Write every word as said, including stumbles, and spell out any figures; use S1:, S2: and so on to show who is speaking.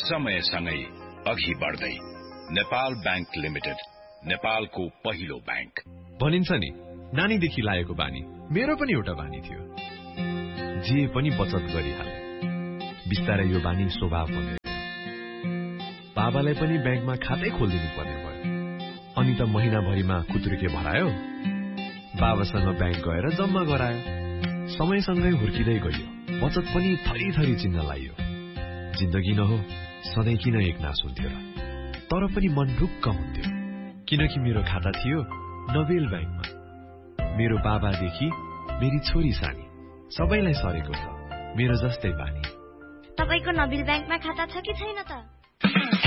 S1: समयसँगै अघि बढ्दै नेपाल बैंक लिमिटेड, नेपालको पहिलो बैंक।
S2: भनिन्छ नि, नानीदेखि लागेको बानी मेरो पनि एउटा बानी थियो। जे पनि बचत गरिहाले। बिस्तारै यो बानी स्वभाव बन्यो। बाबालाई पनि ब्याङ्कमा खातै खोलिदिनु पर्ने भयो। अनि त महिनाभरिमा खुत्रुके भरायो, बाबासँग ब्याङ्क गएर जम्मा गरायो। समयसँगै हुर्किँदै गयो, बचत पनि थरी थरी चिन्न लागियो। जिन्दगी न हो, सधैँ किन एक नास हुन्थ्यो र? तर पनि मन ढुक्क हुन्थ्यो, किनकि मेरो खाता थियो नोबेल ब्याङ्कमा। मेरो बाबादेखि मेरी छोरी सानी सबैलाई सरेको छ मेरो जस्तै बानी।
S3: तपाईको नोबेल ब्याङ्कमा खाता छ कि छैन त?